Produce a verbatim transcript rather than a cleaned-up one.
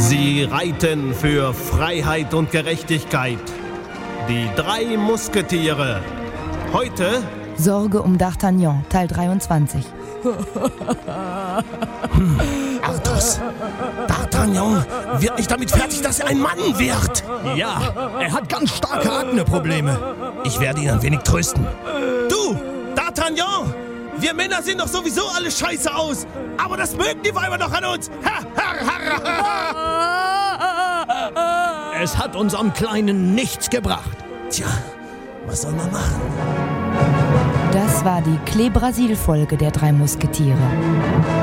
Sie reiten für Freiheit und Gerechtigkeit. Die drei Musketiere. Heute Sorge um D'Artagnan, Teil dreiundzwanzig. hm, Athos, D'Artagnan wird nicht damit fertig, dass er ein Mann wird. Ja, er hat ganz starke Akne-Probleme. Ich werde ihn ein wenig trösten. Du, D'Artagnan! Wir Männer sehen doch sowieso alle scheiße aus. Aber das mögen die Weiber doch an uns. Ha, ha, ha, ha. Es hat unserem Kleinen nichts gebracht. Tja, was soll man machen? Das war die Clé Brasil-Folge der drei Musketiere.